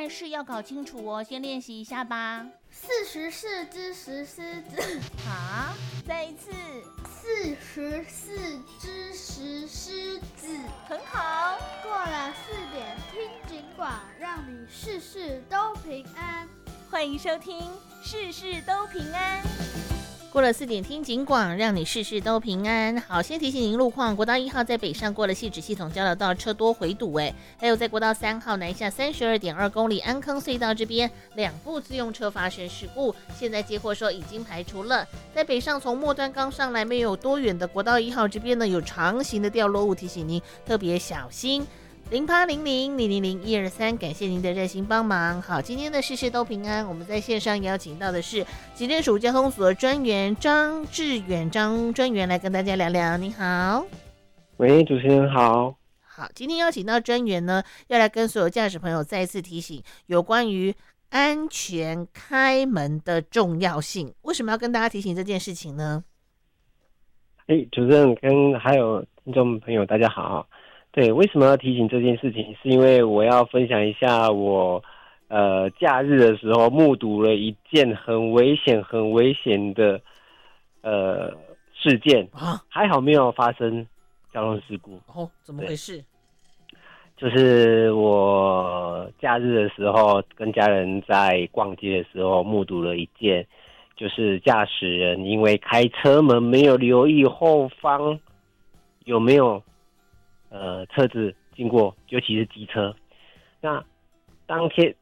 万事要搞清楚哦，先练习一下吧。 44只石狮子。 啊，再一次。 44只石狮子。 很好。 过了4点听警广，让你事事都平安。 欢迎收听事事都平安。过了4点听警广，让你事事都平安。好，先提醒您路况，国道1号在北上过了汐止系统交流道车多回堵，还有在国道3号南下32.2公里安坑隧道这边2部自用车发生事故，现在接获说已经排除了。在北上从末端刚上来没有多远的国道1号这边呢，有长形的掉落物，提醒您特别小心。0800000123，感谢您的热心帮忙。好，今天的事事都平安，我们在线上邀请到的是警政署交通所专员张志远张专员来跟大家聊聊。你好。 喂，主持人好。 好，今天邀请到专员呢，要来跟所有驾驶朋友再一次提醒有关于安全开门的重要性。为什么要跟大家提醒这件事情呢？ 主持人跟还有听众朋友大家好。对，为什么要提醒这件事情？是因为我要分享一下我假日的时候目睹了一件很危险的事件啊，还好没有发生交通事故。 哦，怎么回事？ 就是我假日的时候跟家人在逛街的时候目睹了一件，就是驾驶人因为开车门没有留意后方有没有车子经过，尤其是机车。那